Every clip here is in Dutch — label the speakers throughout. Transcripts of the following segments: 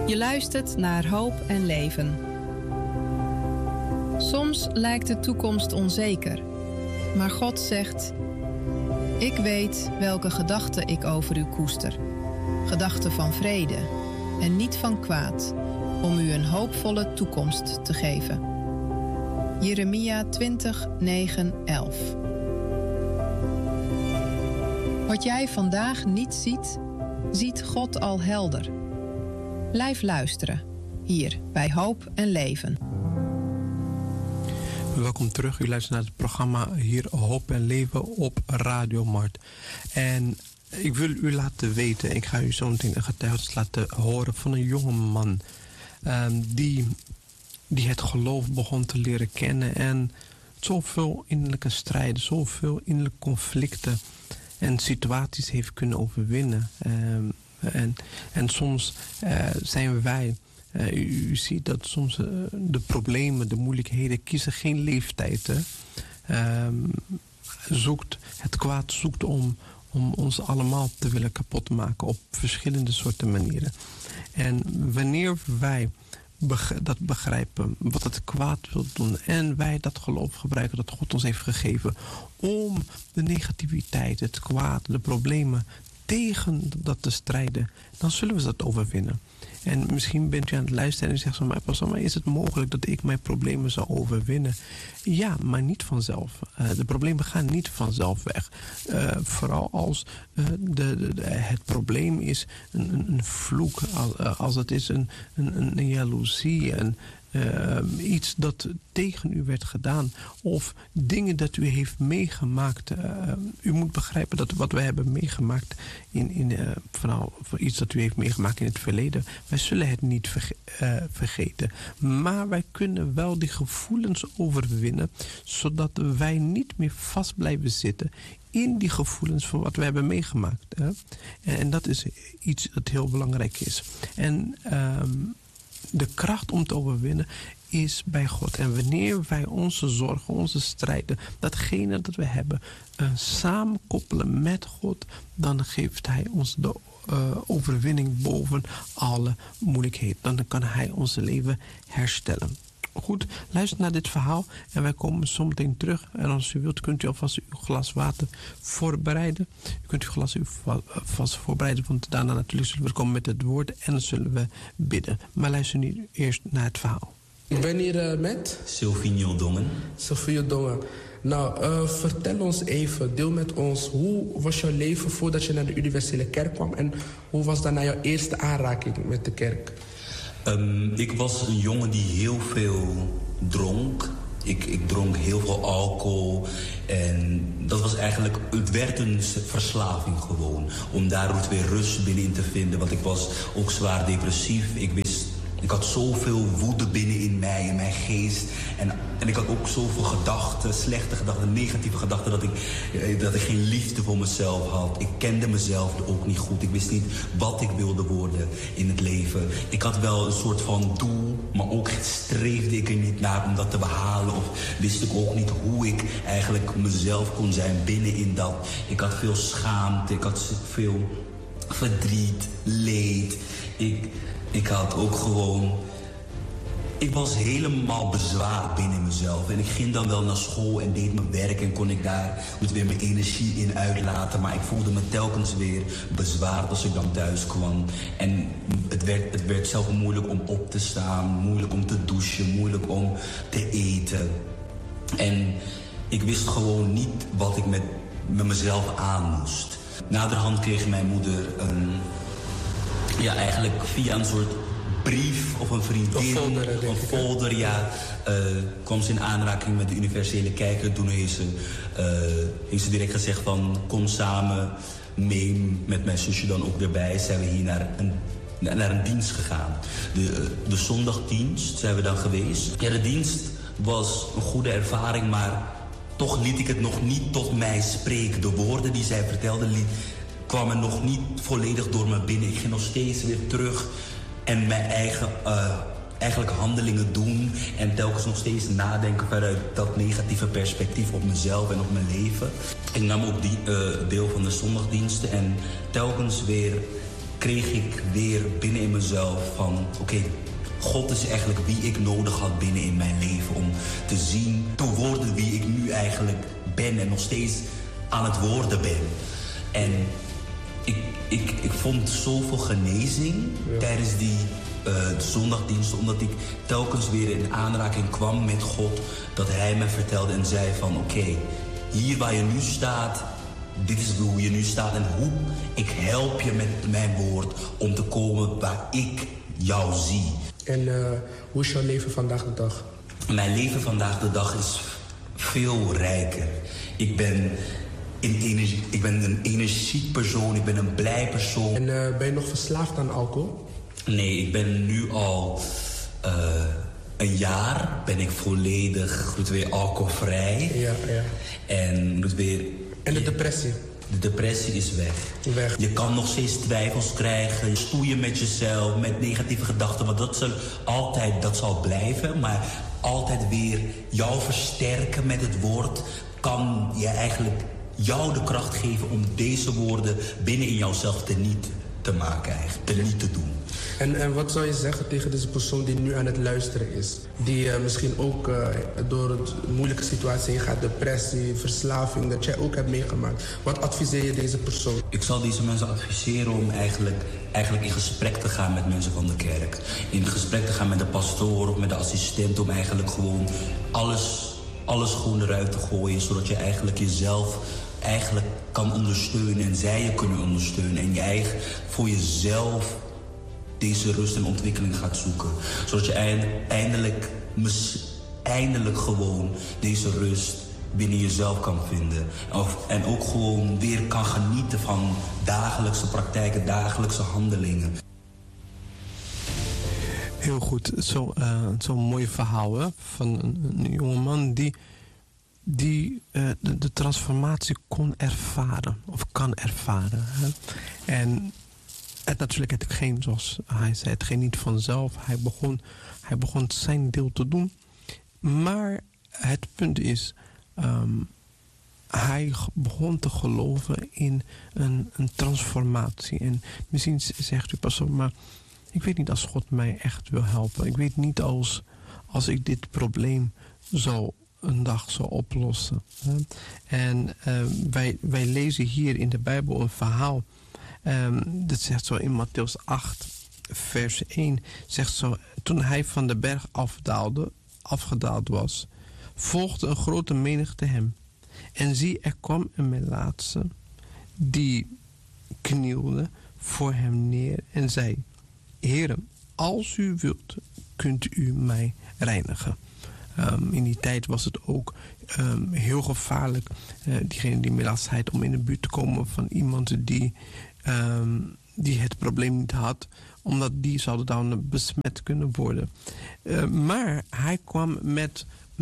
Speaker 1: Je luistert naar Hoop en Leven. Soms lijkt de toekomst onzeker, maar God zegt: ik weet welke gedachten ik over u koester. Gedachten van vrede en niet van kwaad, om u een hoopvolle toekomst te geven. Jeremia 20:9-11. Wat jij vandaag niet ziet, ziet God al helder. Blijf luisteren, hier bij Hoop en Leven.
Speaker 2: Welkom terug. U luistert naar het programma hier Hoop en Leven op Radio Mart. En ik wil u laten weten, ik ga u zo meteen een getuigenis laten horen van een jonge man die het geloof begon te leren kennen en zoveel innerlijke strijden, zoveel innerlijke conflicten en situaties heeft kunnen overwinnen. En soms zijn wij, u ziet dat soms de problemen, de moeilijkheden kiezen geen leeftijd. Het kwaad zoekt om ons allemaal te willen kapot maken op verschillende soorten manieren. En wanneer wij dat begrijpen, wat het kwaad wil doen, en wij dat geloof gebruiken dat God ons heeft gegeven om de negativiteit, het kwaad, de problemen tegen dat te strijden, dan zullen we dat overwinnen. En misschien bent u aan het luisteren en u zegt zo: maar is het mogelijk dat ik mijn problemen zou overwinnen? Ja, maar niet vanzelf. De problemen gaan niet vanzelf weg. Vooral als het probleem is een vloek, als het is een jaloezie en iets dat tegen u werd gedaan, of dingen dat u heeft meegemaakt. U moet begrijpen dat wat wij hebben meegemaakt voor iets dat u heeft meegemaakt in het verleden, wij zullen het niet vergeten. Maar wij kunnen wel die gevoelens overwinnen, zodat wij niet meer vast blijven zitten in die gevoelens van wat we hebben meegemaakt. En dat is iets dat heel belangrijk is. En de kracht om te overwinnen is bij God. En wanneer wij onze zorgen, onze strijden, datgene dat we hebben, samenkoppelen met God, dan geeft Hij ons de overwinning boven alle moeilijkheden. Dan kan Hij ons leven herstellen. Goed, luister naar dit verhaal en wij komen zo meteen terug. En als u wilt, kunt u alvast uw glas water voorbereiden. U kunt uw glas vast voorbereiden, want daarna natuurlijk zullen we komen met het woord en dan zullen we bidden. Maar luister nu eerst naar het verhaal.
Speaker 3: Ik ben hier met
Speaker 4: Sylvinio Dongen.
Speaker 3: Sylvinio Dongen. Nou, vertel ons even, deel met ons, hoe was jouw leven voordat je naar de universele kerk kwam en hoe was daarna jouw eerste aanraking met de kerk?
Speaker 4: Ik was een jongen die heel veel dronk. Ik dronk heel veel alcohol. En dat was eigenlijk, het werd een verslaving gewoon. Om daar ook weer rust binnenin te vinden. Want ik was ook zwaar depressief. Ik had zoveel woede binnen in mij, in mijn geest. En ik had ook zoveel gedachten, slechte gedachten, negatieve gedachten, dat ik geen liefde voor mezelf had. Ik kende mezelf ook niet goed. Ik wist niet wat ik wilde worden in het leven. Ik had wel een soort van doel, maar ook streefde ik er niet naar om dat te behalen. Of wist ik ook niet hoe ik eigenlijk mezelf kon zijn binnenin dat. Ik had veel schaamte, ik had veel verdriet, leed. Ik had ook gewoon... Ik was helemaal bezwaard binnen mezelf. En ik ging dan wel naar school en deed mijn werk en kon ik daar weer mijn energie in uitlaten. Maar ik voelde me telkens weer bezwaard als ik dan thuis kwam. En het werd zelf moeilijk om op te staan, moeilijk om te douchen, moeilijk om te eten. En ik wist gewoon niet wat ik met mezelf aan moest. Naderhand kreeg mijn moeder eigenlijk via een soort brief of een vriendin, een folder, kwam ze in aanraking met de universele kerk. Toen heeft ze direct gezegd van, kom samen mee met mijn zusje dan ook erbij. Zijn we hier naar een dienst gegaan. De zondagdienst zijn we dan geweest. Ja, de dienst was een goede ervaring, maar toch liet ik het nog niet tot mij spreken. De woorden die zij vertelde kwamen nog niet volledig door me binnen. Ik ging nog steeds weer terug en mijn eigen eigenlijk handelingen doen. En telkens nog steeds nadenken vanuit dat negatieve perspectief op mezelf en op mijn leven. Ik nam ook deel van de zondagdiensten. En telkens weer kreeg ik weer binnen in mezelf van... Oké, God is eigenlijk wie ik nodig had binnen in mijn leven. Om te zien, te worden wie ik nu eigenlijk ben. En nog steeds aan het worden ben. En ik vond zoveel genezing tijdens die zondagdienst. Omdat ik telkens weer in aanraking kwam met God. Dat hij me vertelde en zei van... Oké, hier waar je nu staat... Dit is hoe je nu staat en hoe ik help je met mijn woord... om te komen waar ik jou zie.
Speaker 3: En hoe is jouw leven vandaag de dag?
Speaker 4: Mijn leven vandaag de dag is veel rijker. Ik ben een energiek persoon, ik ben een blij persoon.
Speaker 3: En ben je nog verslaafd aan alcohol?
Speaker 4: Nee, ik ben nu al een jaar ben ik volledig weer alcoholvrij.
Speaker 3: Ja.
Speaker 4: En weer...
Speaker 3: En de depressie?
Speaker 4: De depressie is weg. Je kan nog steeds twijfels krijgen, stoeien met jezelf, met negatieve gedachten. Want dat zal blijven. Maar altijd weer jou versterken met het woord... kan je eigenlijk jou de kracht geven om deze woorden binnen in jouzelf teniet te maken. Teniet te doen.
Speaker 3: En wat zou je zeggen tegen deze persoon die nu aan het luisteren is? Die misschien ook door een moeilijke situatie heen gaat, depressie, verslaving, dat jij ook hebt meegemaakt. Wat adviseer je deze persoon?
Speaker 4: Ik zal deze mensen adviseren om eigenlijk in gesprek te gaan met mensen van de kerk. In gesprek te gaan met de pastoor of met de assistent om eigenlijk gewoon alles gewoon eruit te gooien. Zodat je eigenlijk jezelf kan ondersteunen en zij je kunnen ondersteunen. En je voor jezelf deze rust en ontwikkeling gaat zoeken. Zodat je eindelijk gewoon deze rust binnen jezelf kan vinden. En ook gewoon weer kan genieten van dagelijkse praktijken, dagelijkse handelingen.
Speaker 2: Heel goed. Zo'n mooi verhaal hè? Van een jongeman die de transformatie kon ervaren. Of kan ervaren. Hè? En natuurlijk het ging, zoals hij zei, het ging niet vanzelf. Hij begon zijn deel te doen. Maar het punt is, hij begon te geloven in een transformatie. En misschien zegt u pas op, maar ik weet niet als God mij echt wil helpen. Ik weet niet als ik dit probleem een dag zou oplossen. En wij lezen hier in de Bijbel een verhaal. Dat zegt zo in Mattheüs 8, vers 1. Zegt zo, toen hij van de berg afgedaald was, volgde een grote menigte hem. En zie, er kwam een melaatse die knielde voor hem neer en zei: Heere, als u wilt, kunt u mij reinigen. In die tijd was het ook heel gevaarlijk, die melaatsheid, om in de buurt te komen van iemand die het probleem niet had, omdat die zouden dan besmet kunnen worden. Maar hij kwam met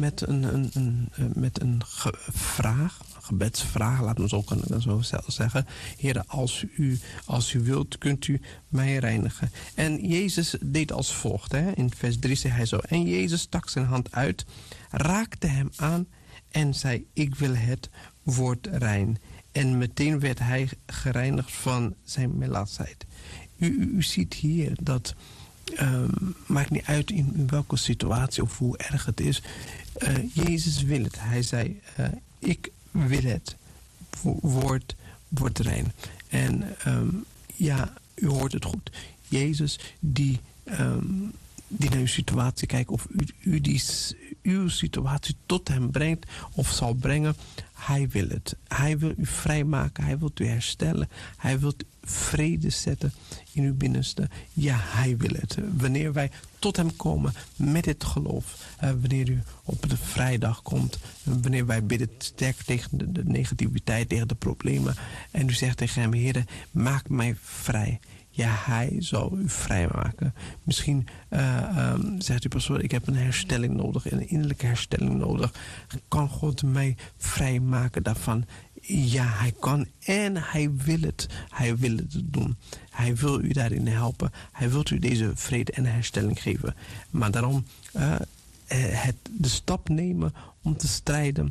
Speaker 2: een gebedsvraag, laten we zo zeggen. Heere, als u wilt, kunt u mij reinigen. En Jezus deed als volgt. Hè? In vers 3 zei hij zo: En Jezus stak zijn hand uit, raakte hem aan en zei: Ik wil het, word rein. En meteen werd hij gereinigd van zijn melaatsheid. U ziet hier dat, maakt niet uit in welke situatie of hoe erg het is. Jezus wil het. Hij zei: ik wil het, word rein. En u hoort het goed. Jezus die naar uw situatie kijkt, of u uw situatie tot hem brengt of zal brengen. Hij wil het. Hij wil u vrijmaken. Hij wil u herstellen. Hij wil vrede zetten in uw binnenste. Ja, hij wil het. Wanneer wij tot hem komen met het geloof. Wanneer u op de vrijdag komt. Wanneer wij bidden sterk tegen de negativiteit, tegen de problemen. En u zegt tegen hem: Heere, maak mij vrij. Ja, hij zal u vrijmaken. Misschien zegt u pastoor: ik heb een herstelling nodig, een innerlijke herstelling nodig. Kan God mij vrijmaken daarvan? Ja, hij kan en hij wil het. Hij wil het doen. Hij wil u daarin helpen. Hij wil u deze vrede en herstelling geven. Maar daarom de stap nemen om te strijden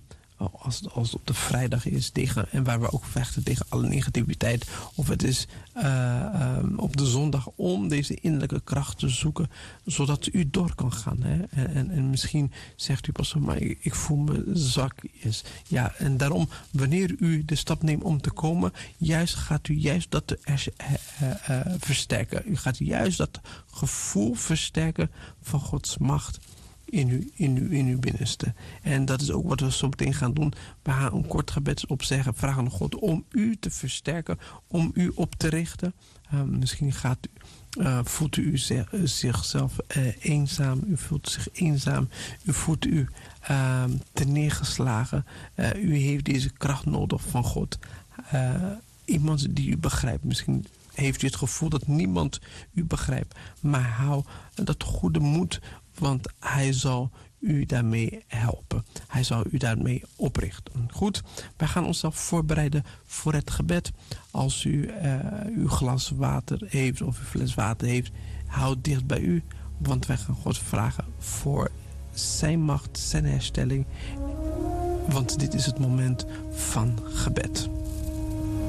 Speaker 2: als op de vrijdag is, en waar we ook vechten tegen alle negativiteit. Of het is op de zondag om deze innerlijke kracht te zoeken, zodat u door kan gaan. Hè? En misschien zegt u pas, maar ik voel me zwak. Ja, en daarom, wanneer u de stap neemt om te komen, gaat u dat versterken. U gaat juist dat gevoel versterken van Gods macht in uw binnenste. En dat is ook wat we zo meteen gaan doen. We gaan een kort gebed opzeggen, vragen aan God om u te versterken, om u op te richten. Misschien voelt u zichzelf eenzaam. U voelt zich eenzaam. U voelt u terneergeslagen. U heeft deze kracht nodig van God. Iemand die u begrijpt. Misschien heeft u het gevoel dat niemand u begrijpt. Maar hou dat goede moed, want hij zal u daarmee helpen. Hij zal u daarmee oprichten. Goed, wij gaan onszelf voorbereiden voor het gebed. Als u uw glas water heeft of uw fles water heeft, houd dicht bij u. Want wij gaan God vragen voor zijn macht, zijn herstelling. Want dit is het moment van gebed.